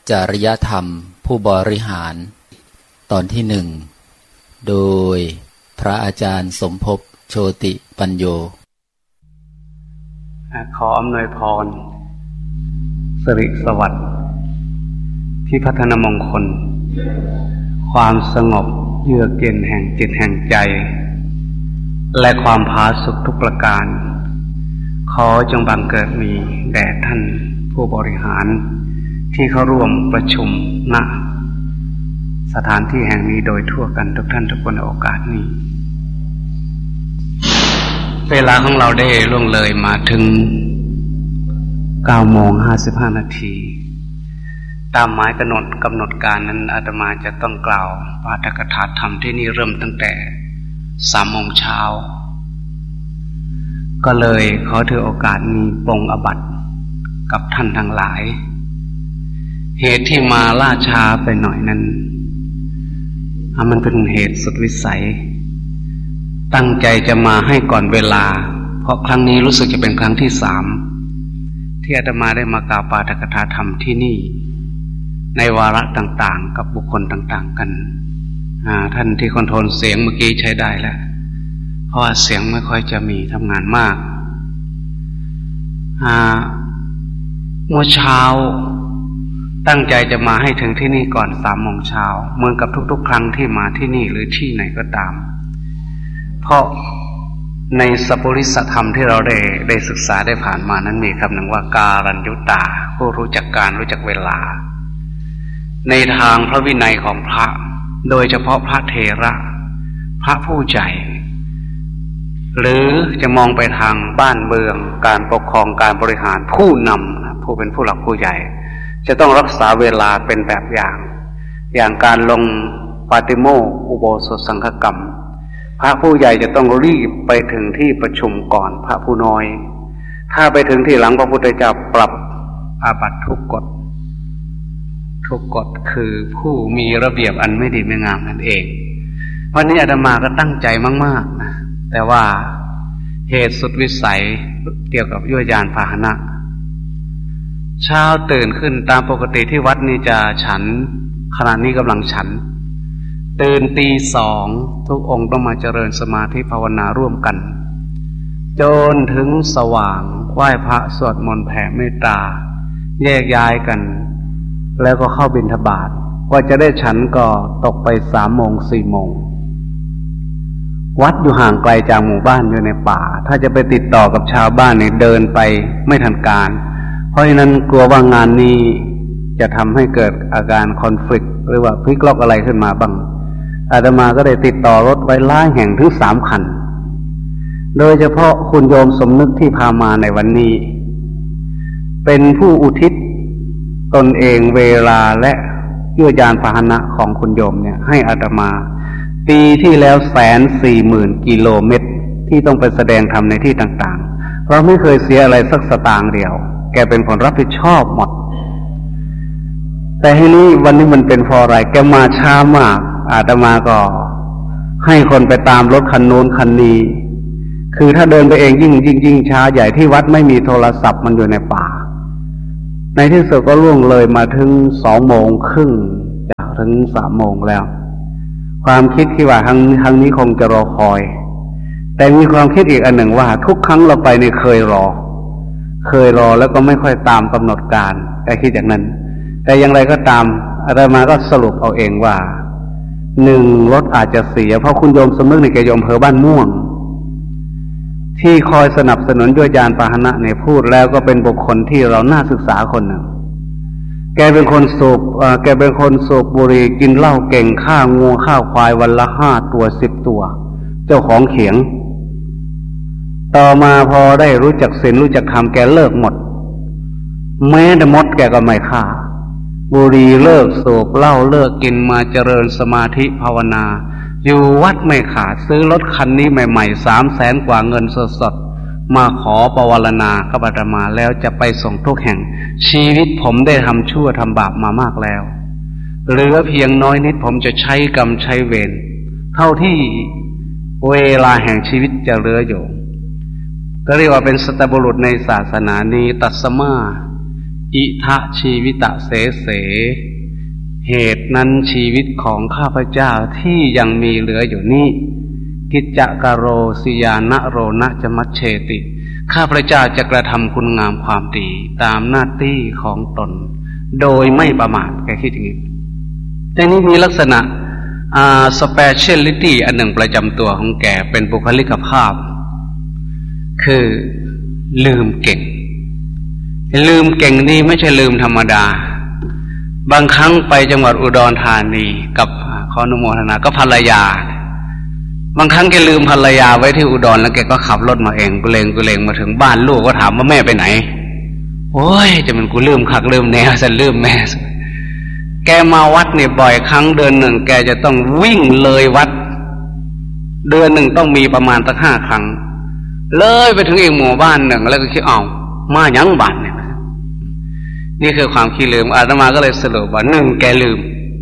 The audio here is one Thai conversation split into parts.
จริยธรรมผู้บริหารตอนที่1โดยพระอาจารย์สมภพโชติปัญโยขออำนวยพรสิริสวัสดิ์ที่พัฒนมงคลความสงบเยือกเย็นแห่งจิตแห่งใจและความผาสุกทุกประการขอจงบังเกิดมีแด่ท่านผู้บริหารที่เข้าร่วมประชุมณสถานที่แห่งนี้โดยทั่วกันทุกท่านทุกคนในโอกาสนี้เวลาของเราได้ล่วงเลยมาถึง 9:55 นาทีตามหมายกำหนดการนั้นอาตมาจะต้องกล่าวปาฐกถาธรรมที่นี่เริ่มตั้งแต่ 3 โมงเช้าก็เลยขอถือโอกาสนี้ปรงอาบัติกับท่านทั้งหลายเหตุที่มาล่าช้าไปหน่อยนั้นมันเป็นเหตุสุดวิสัยตั้งใจจะมาให้ก่อนเวลาเพราะครั้งนี้รู้สึกจะเป็นครั้งที่3ที่อาตมาได้มากล่าวปาฐกถาธรรมที่นี่ในวาระต่างๆกับบุคคลต่างๆกันท่านที่คอนโทรลเสียงเมื่อกี้ใช้ได้แล้วเพราะว่าเสียงไม่ค่อยจะมีทำงานมากเมื่อเช้าตั้งใจจะมาให้ถึงที่นี่ก่อน 3 โมงเช้าเหมือนกับทุกๆครั้งที่มาที่นี่หรือที่ไหนก็ตามเพราะในสัพพุริสธรรมที่เราได้ศึกษาได้ผ่านมานั้นมีคำหนึ่งว่าการัญยุตาผู้รู้จักการรู้จักเวลาในทางพระวินัยของพระโดยเฉพาะพระเถระพระผู้ใหญ่หรือจะมองไปทางบ้านเมืองการปกครองการบริหารผู้นำผู้เป็นผู้หลักผู้ใหญ่จะต้องรักษาเวลาเป็นแบบอย่างการลงปาติโมกข์อุโบสถสังฆกรรมพระผู้ใหญ่จะต้องรีบไปถึงที่ประชุมก่อนพระผู้น้อยถ้าไปถึงที่หลังพระพุทธเจ้าปรับอาบัติทุกกฎคือผู้มีระเบียบอันไม่ดีไม่งามนั่นเองวันนี้อาตมาก็ตั้งใจมากๆนะแต่ว่าเหตุสุดวิสัยเกี่ยวกับยวดยานพาหนะเช้าตื่นขึ้นตามปกติที่วัดนี่จะฉันขณะนี้กำลังฉันตื่นตี 2ทุกองค์ต้องมาเจริญสมาธิภาวนาร่วมกันจนถึงสว่างไหว้พระสวดมนต์แผ่เมตตาแยกย้ายกันแล้วก็เข้าบิณฑบาตกว่าจะได้ฉันก็ตกไป 3 โมง 4 โมงวัดอยู่ห่างไกลจากหมู่บ้านอยู่ในป่าถ้าจะไปติดต่อกับชาวบ้านเนี่ยเดินไปไม่ทันการเพราะฉะนั้นกลัวว่างานนี้จะทำให้เกิดอาการคอนฟลิกต์หรือว่าพลิกล็อกอะไรขึ้นมาบ้างอาตมาก็ได้ติดต่อรถไว้หลายแห่งถึง3 คันโดยเฉพาะคุณโยมสมนึกที่พามาในวันนี้เป็นผู้อุทิศตนเองเวลาและยวดยานพาหนะของคุณโยมเนี่ยให้อาตมาปีที่แล้ว 140,000 กิโลเมตรที่ต้องไปแสดงธรรมในที่ต่างๆเราไม่เคยเสียอะไรสักสตางค์เดียวแกเป็นคนรับผิดชอบหมดแต่ทีนี้วันนี้มันเป็นเพราะอะไรแกมาช้ามากอาตมาก็ให้คนไปตามรถคันโน้นคันนี้คือถ้าเดินไปเองยิ่งช้าใหญ่ที่วัดไม่มีโทรศัพท์มันอยู่ในป่าในที่สุดก็ล่วงเลยมาถึง 2 โมงครึ่งจากถึง 3 โมงแล้วความคิดที่ว่าครั้งนี้คงจะรอคอยแต่มีความคิดอีกอันหนึ่งว่าทุกครั้งเราไปนี่เคยรอแล้วก็ไม่ค่อยตามกำหนดการแต่คิดอย่างนั้นแต่อย่างไรก็ตามอาตมาก็สรุปเอาเองว่า1รถอาจจะเสียเพราะคุณโยมสมนึกในแกโยมอำเภอบ้านม่วงที่คอยสนับสนุนยวดยานพาหนะในพูดแล้วก็เป็นบุคคลที่เราน่าศึกษาคนหนึ่งแกเป็นคนสูบบุหรี่กินเหล้าเก่งฆ่างูฆ่าควายวันละ5 ตัว 10 ตัวเจ้าของเขียงต่อมาพอได้รู้จักศีลรู้จักธรรมแกเลิกหมดแม้แต่มดแกก็ไม่ฆ่าบุหรี่เลิกสูบเหล้าเลิกกินมาเจริญสมาธิภาวนาอยู่วัดไม่ขาดซื้อรถคันนี้ใหม่ๆ 300,000 กว่าเงินสดๆมาขอปวารณากับอาตมาแล้วจะไปส่งทุกแห่งชีวิตผมได้ทำชั่วทำบาปมามากแล้วเหลือเพียงน้อยนิดผมจะใช้กรรมใช้เวรเท่าที่เวลาแห่งชีวิตจะเหลืออยู่ก็เรียกว่าเป็นสัตบุรุษในศาสนานี้ตัสมาอิทะชีวิตะเสเสเหตุนั้นชีวิตของข้าพเจ้าที่ยังมีเหลืออยู่นี้กิจจกโรสิยานะโรนะจมัชเชติข้าพเจ้าจะกระทำคุณงามความดีตามหน้าที่ของตนโดยไม่ประมาทแกคิดอย่างนี้แต่นี้มีลักษณะspeciality อันหนึ่งประจำตัวของแกเป็นบุคลิกภาพคือลืมเก่งนี่ไม่ใช่ลืมธรรมดาบางครั้งไปจังหวัดอุดรธานีกับขออนุโมทนาก็ภรรยาบางครั้งแกลืมภรรยาไว้ที่อุดรแล้วแกก็ขับรถมาเองกุเลงมาถึงบ้านลูกก็ถามว่าแม่ไปไหนโอ้ยจะมันกูลืมคักลืมแน่ฉันลืมแม่แกมาวัดเนี่ยบ่อยครั้งเดือนหนึ่งแกจะต้องวิ่งเลยวัดเดือนหนึ่งต้องมีประมาณตั้ง5 ครั้งเลยไปถึงอีกหมู่บ้านหนึ่งแล้วก็คิดเอามายังบ้านเนี่ยนี่คือความขี้ลืมอาตมาก็เลยสรุปว่า1แกลืม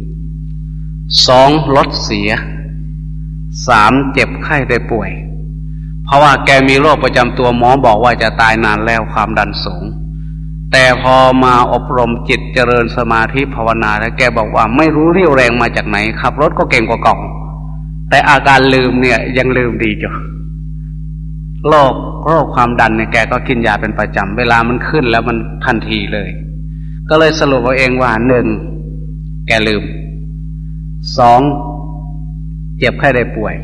2รถเสีย3เจ็บไข้ได้ป่วยเพราะว่าแกมีโรคประจำตัวหมอบอกว่าจะตายนานแล้วความดันสูงแต่พอมาอบรมจิตเจริญสมาธิภาวนาแล้วแกบอกว่าไม่รู้เรี่ยวแรงมาจากไหนขับรถก็เก่งกว่าเก่าแต่อาการลืมเนี่ยยังลืมดีจ้ะโรคความดันเนี่ยแกก็กินยาเป็นประจำเวลามันขึ้นแล้วมันทันทีเลยก็เลยสรุปเอาเองว่า1แกลืม2เจ็บไข้ได้ป่วย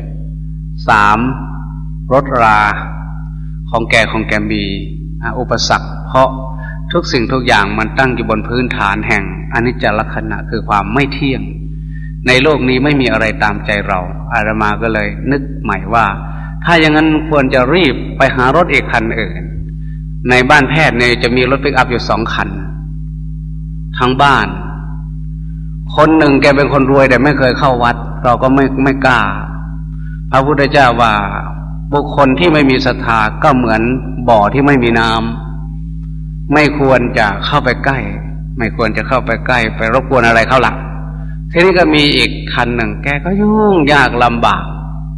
3รถราของแกมีอุปสรรคเพราะทุกสิ่งทุกอย่างมันตั้งอยู่บนพื้นฐานแห่งอนิจจลักษณะคือความไม่เที่ยงในโลกนี้ไม่มีอะไรตามใจเราอาตมาก็เลยนึกใหม่ว่าถ้าอย่างนั้นควรจะรีบไปหารถอีกคันอื่นในบ้านแพทย์เนี่ยจะมีรถปิกอัพอยู่2 คันทั้งบ้านคนหนึ่งแกเป็นคนรวยแต่ไม่เคยเข้าวัดเราก็ไม่กล้าพระพุทธเจ้าว่าบุคคลที่ไม่มีศรัทธาก็เหมือนบ่อที่ไม่มีน้ำไม่ควรจะเข้าไปใกล้ไปรบกวนอะไรเขาละทีนี้ก็มีอีกคันหนึ่งแกก็ยุ่งยากลำบาก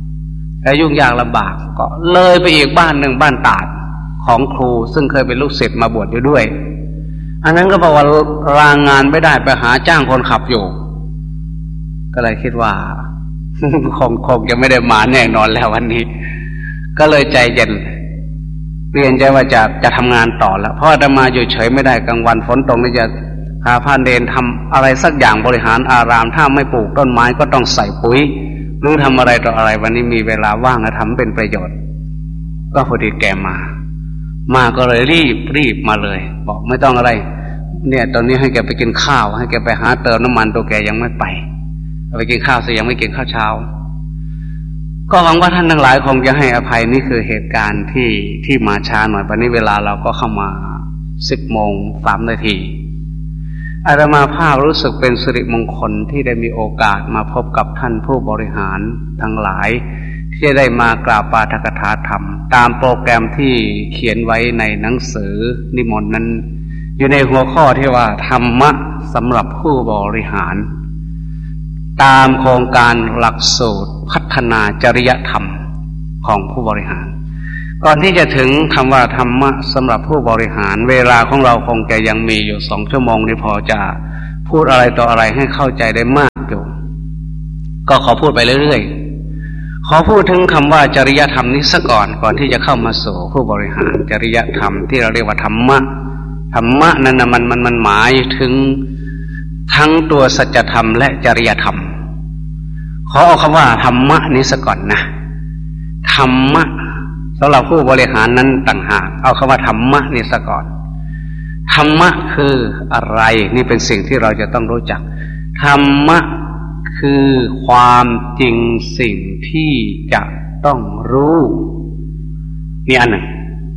ก็เลยไปอีกบ้านหนึ่งบ้านตาดของครูซึ่งเคยเป็นลูกศิษย์มาบวชอยู่ด้วยอันนั้นก็บอกว่าลางานไม่ได้ไปหาจ้างคนขับอยู่ก็เลยคิดว่าคงจะไม่ได้มาแน่นอนแล้ววันนี้ก็เลยใจเย็นเปลี่ยนใจว่าจะทำงานต่อแล้วเพราะอาตมาอยู่เฉยไม่ได้กลางวันฝนตกนี่จะพาพระเนรทำอะไรสักอย่างบริหารอารามถ้าไม่ปลูกต้นไม้ก็ต้องใส่ปุ๋ยหรือทำอะไรต่ออะไรวันนี้มีเวลาว่างจะทำเป็นประโยชน์ก็พอดีแกมาก็เลยรีบมาเลยบอกไม่ต้องอะไรเนี่ยตอนนี้ให้แกไปกินข้าวให้แกไปหาเติมน้ำมันตัวแกยังไม่ไปกินข้าวสิยังไม่กินข้าวเช้าก็หวังว่าท่านทั้งหลายคงจะให้อภัยนี่คือเหตุการณ์ที่มาช้าหน่อยวันนี้เวลาเราก็เข้ามา10:03 นาทีอาตมาภาพรู้สึกเป็นสิริมงคลที่ได้มีโอกาสมาพบกับท่านผู้บริหารทั้งหลายที่ได้มากราบปาฐกถาธรรมตามโปรแกรมที่เขียนไว้ในหนังสือนิมนต์นั้นอยู่ในหัวข้อที่ว่าธรรมะสำหรับผู้บริหารตามโครงการหลักสูตรพัฒนาจริยธรรมของผู้บริหารก่อนที่จะถึงคำว่าธรรมะสำหรับผู้บริหารเวลาของเราคงจะยังมีอยู่2 ชั่วโมงนี้พอจะพูดอะไรต่ออะไรให้เข้าใจได้มากอยู่ก็ขอพูดไปเรื่อยๆขอพูดถึงคำว่าจริยธรรมนี้ซะก่อนที่จะเข้ามาสู่ผู้บริหารจริยธรรมที่เราเรียกว่าธรรมะนั้นนะมันหมายถึงทั้งตัวสัจธรรมและจริยธรรมขอเอาคำว่าธรรมะนี้ซะก่อนนะธรรมะสำหรับผู้บริหารนั้นต่างหากเอาคำว่าธรรมะนี่ซะก่อนธรรมะคืออะไรนี่เป็นสิ่งที่เราจะต้องรู้จักธรรมะคือความจริงสิ่งที่จะต้องรู้นี่อันหนึ่ง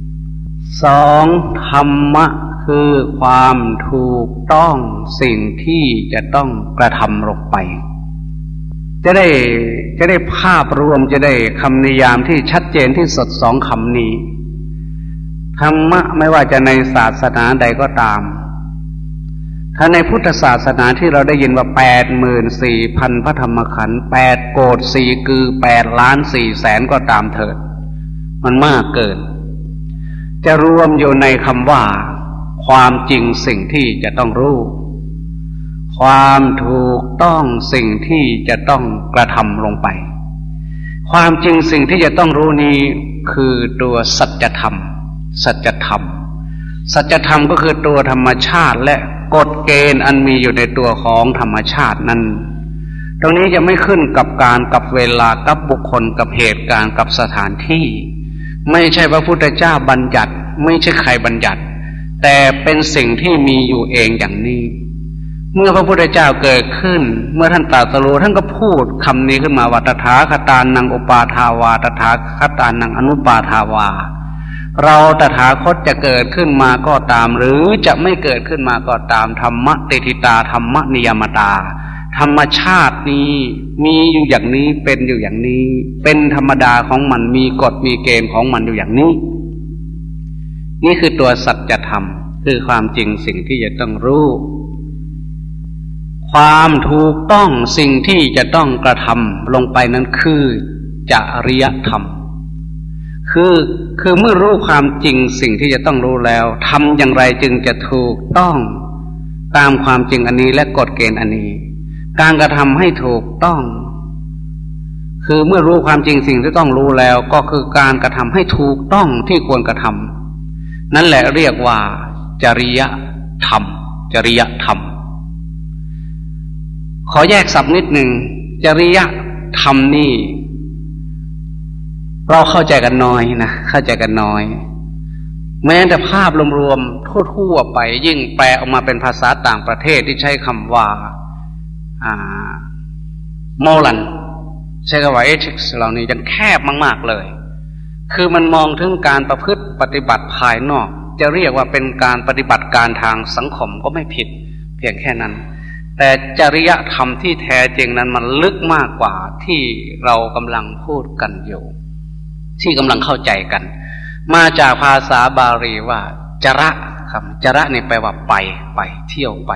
2ธรรมะคือความถูกต้องสิ่งที่จะต้องกระทำลงไปจะได้ภาพรวมจะได้คำนิยามที่ชัดเจนที่สุด2 คำนี้ธรรมะไม่ว่าจะในศาสนาใดก็ตามถ้าในพุทธศาสนาที่เราได้ยินว่า 84,000 พระธรรมขันธ์8โกฏ4คือ8,400,000ก็ตามเถิดมันมากเกินจะรวมอยู่ในคำว่าความจริงสิ่งที่จะต้องรู้ความถูกต้องสิ่งที่จะต้องกระทำลงไปความจริงสิ่งที่จะต้องรู้นี้คือตัวสัจธรรมสัจธรรมสัจธรรมก็คือตัวธรรมชาติและกฎเกณฑ์อันมีอยู่ในตัวของธรรมชาตินั้นตรงนี้จะไม่ขึ้นกับการกับเวลากับบุคคลกับเหตุการณ์กับสถานที่ไม่ใช่พระพุทธเจ้าบัญญัติไม่ใช่ใครบัญญัติแต่เป็นสิ่งที่มีอยู่เองอย่างนี้เมื่อพระพุทธเจ้าเกิดขึ้นเมื่อท่านตรัสรู้ท่านก็พูดคำนี้ขึ้นมาว่าตถาคตานังอุปาทาวาตถาคตานังอนุปาทาวาเราตถาคตจะเกิดขึ้นมาก็ตามหรือจะไม่เกิดขึ้นมาก็ตามธรรมะติทิตาธรรมนิยมตาธรรมชาตินี้มีอยู่อย่างนี้เป็นอยู่อย่างนี้เป็นธรรมดาของมันมีกฎมีเกณฑ์ของมันอยู่อย่างนี้นี่คือตัวสัจธรรมคือความจริงสิ่งที่จะต้องรู้ความถูกต้องสิ่งที่จะต้องกระทำลงไปนั้นคือจริยธรรมคือเมื่อรู้ความจริงสิ่งที่จะต้องรู้แล้วทำอย่างไรจึงจะถูกต้องตามความจริงอันนี้และกฎเกณฑ์อันนี้การกระทำให้ถูกต้องคือเมื่อรู้ความจริงสิ่งที่ต้องรู้แล้วก็คือการกระทำให้ถูกต้องที่ควรกระทำนั่นแหละเรียกว่าจริยธรรมจริยธรรมขอแยกศัพท์นิดหนึ่งจริยธรรมนี่เราเข้าใจกันน้อยนะเข้าใจกันน้อยแม้แต่ภาพรวมๆทั่วๆไปยิ่งแปลออกมาเป็นภาษาต่างประเทศที่ใช้คำว่าโมรัลใช้คำว่า ethics เหล่านี้ยังแคบมากๆเลยคือมันมองถึงการประพฤติปฏิบัติภายนอกจะเรียกว่าเป็นการปฏิบัติการทางสังคมก็ไม่ผิดเพียงแค่นั้นแต่จริยธรรมที่แท้จริงนั้นมันลึกมากกว่าที่เรากำลังพูดกันอยู่ที่กำลังเข้าใจกันมาจากภาษาบาลีว่าจระคำจระนี่แปลว่าไปเที่ยวไป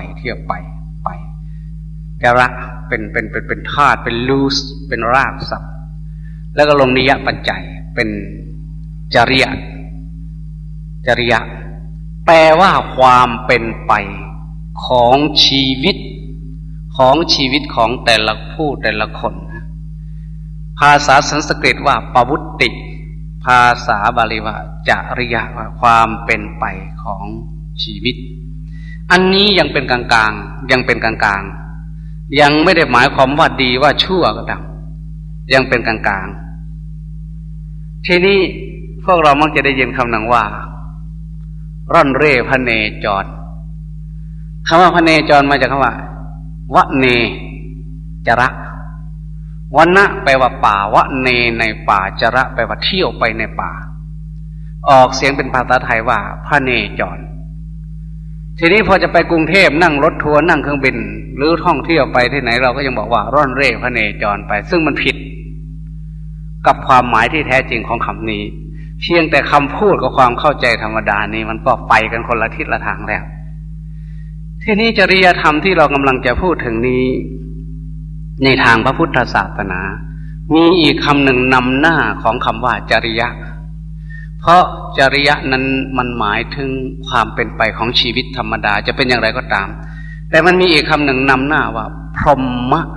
จระเป็นธาตุเป็นลูสเป็นรากศัพท์แล้วก็ลงนิยปัจจัยเป็นจริยะแปลว่าความเป็นไปของชีวิตของแต่ละผู้แต่ละคนภาษาสันสกฤตว่าปวุตติภาษาบาลีว่าจริยะว่าความเป็นไปของชีวิตอันนี้ยังเป็นกลางๆยังเป็นกลางๆยังไม่ได้หมายความว่าดีว่าชั่วก็ตามยังเป็นกลางๆทีนี้พวกเรามักจะได้ยินคำหนึ่งว่าร่อนเร่พเนจรคำว่าพเนจรมาจากคำว่าวะเนจระวนะแปลว่าป่าวะเนในป่าจระแปลว่าเที่ยวไปในป่าออกเสียงเป็นภาษาไทยว่าพเนจรทีนี้พอจะไปกรุงเทพนั่งรถทัวร์นั่งเครื่องบินหรือท่องเที่ยวไปที่ไหนเราก็ยังบอกว่าร่อนเร่พเนจรไปซึ่งมันผิดกับความหมายที่แท้จริงของคำนี้เพียงแต่คำพูดกับความเข้าใจธรรมดานี้มันก็ไปกันคนละทิศละทางแล้วทีนี้จริยธรรมที่เรากำลังจะพูดถึงนี้ในทางพระพุทธศาสนามีอีกคำหนึ่งนำหน้าของคำว่าจริยะเพราะจริยะนั้นมันหมายถึงความเป็นไปของชีวิตธรรมดาจะเป็นอย่างไรก็ตามแต่มันมีอีกคำหนึ่งนำหน้าว่าพรหม